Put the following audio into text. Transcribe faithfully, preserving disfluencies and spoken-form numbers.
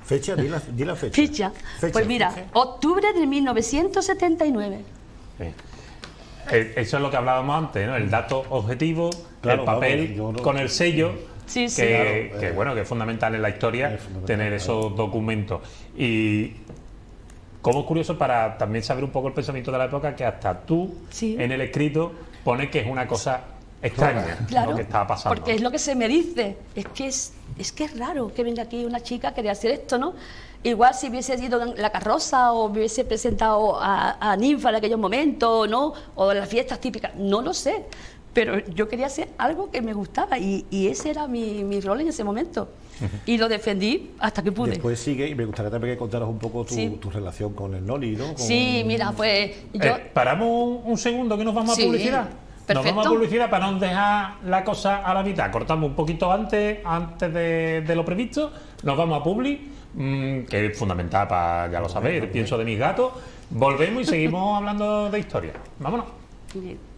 Fecha, di la, di la fecha. Fecha. Fecha. Pues mira, Fecha. octubre de mil novecientos setenta y nueve. Sí. Eh, Eso es lo que hablábamos antes, ¿no? El dato objetivo, Claro, el papel vamos, yo no- con el sello, Sí, sí. que, Claro, que, eh, bueno, que es fundamental en la historia es fundamental, tener claro. esos documentos. Y como es curioso para también saber un poco el pensamiento de la época, que hasta tú Sí. en el escrito pones que es una cosa extraña Claro, lo que estaba pasando. porque es lo que se me dice. Es que es, es que es raro que venga aquí una chica a querer hacer esto, ¿no? Igual si hubiese ido en la carroza o hubiese presentado a, a Ninfa en aquellos momentos, ¿no? O en las fiestas típicas, no lo sé. Pero yo quería hacer algo que me gustaba y, y ese era mi, mi rol en ese momento. Y lo defendí hasta que pude. Después sigue, y me gustaría también que contaras un poco tu, Sí. tu relación con el Noli, ¿no? Con- Sí, mira, pues yo... Eh, paramos un, un segundo que nos vamos Sí, a publicidad. Nos perfecto. vamos a publicidad para no dejar la cosa a la mitad. Cortamos un poquito antes, antes de, de lo previsto. Nos vamos a publi, mmm, que es fundamental para, ya lo sabéis, pienso de mis gatos. Volvemos y seguimos hablando de historia. Vámonos. Bien.